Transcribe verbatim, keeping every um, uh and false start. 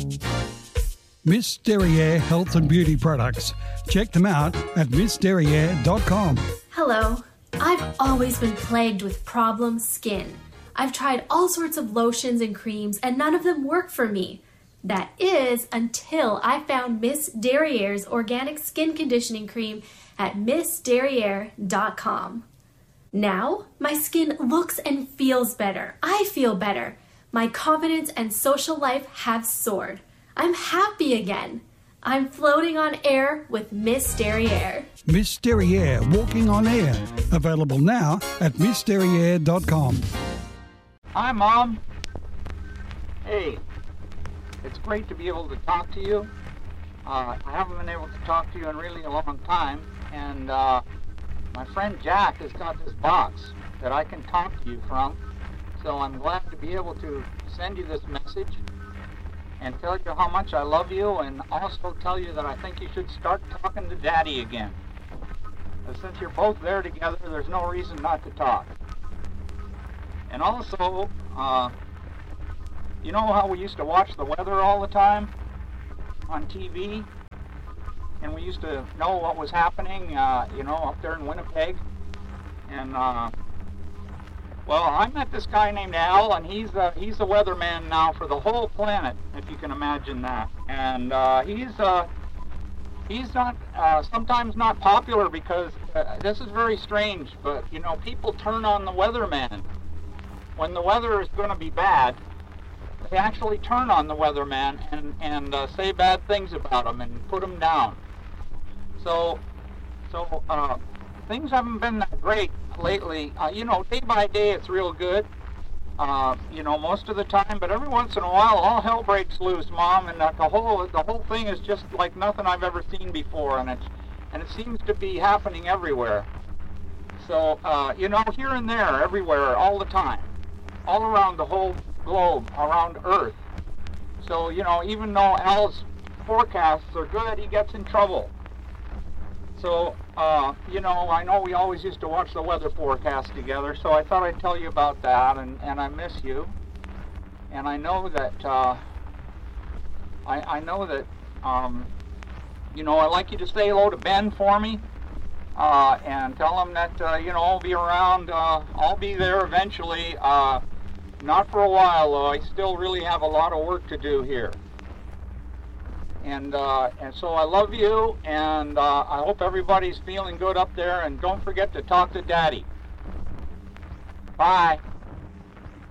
Miss Derriere Health and Beauty Products. Check them out at miss derriere dot com. Hello. I've always been plagued with problem skin. I've tried all sorts of lotions and creams and none of them work for me. That is until I found Miss Derriere's organic skin conditioning cream at miss derriere dot com. Now, my skin looks and feels better. I feel better. My confidence and social life have soared. I'm happy again. I'm floating on air with Miss Derriere. Miss Derriere Walking on Air. Available now at miss derriere dot com. Hi, Mom. Hey, it's great to be able to talk to you. Uh, I haven't been able to talk to you in really a long time, and uh, my friend Jack has got this box that I can talk to you from, so I'm glad to be able to send you this message and tell you how much I love you, and also tell you that I think you should start talking to Daddy again. But since you're both there together, there's no reason not to talk. And also, uh, you know how we used to watch the weather all the time on T V? And we used to know what was happening, uh, you know, up there in Winnipeg. And, uh, well, I met this guy named Al, and he's uh, he's the weatherman now for the whole planet, if you can imagine that. And uh, he's uh, he's not uh, sometimes not popular because uh, this is very strange. But you know, people turn on the weatherman when the weather is going to be bad. They actually turn on the weatherman and and uh, say bad things about him and put him down. So so uh, things haven't been that great lately. Uh, you know, day by day it's real good, uh, you know, most of the time, but every once in a while all hell breaks loose, Mom, and uh, the whole the whole thing is just like nothing I've ever seen before, and it's and it seems to be happening everywhere. So uh, you know, here and there, everywhere, all the time, all around the whole globe, around Earth. So you know, even though Al's forecasts are good, he gets in trouble. So, uh, you know, I know we always used to watch the weather forecast together, so I thought I'd tell you about that, and, and I miss you. And I know that, uh, I, I know that, um, you know, I'd like you to say hello to Ben for me, uh, and tell him that, uh, you know, I'll be around, uh, I'll be there eventually, uh, not for a while, though. I still really have a lot of work to do here. And uh, and so I love you, and uh, I hope everybody's feeling good up there, and don't forget to talk to Daddy. Bye.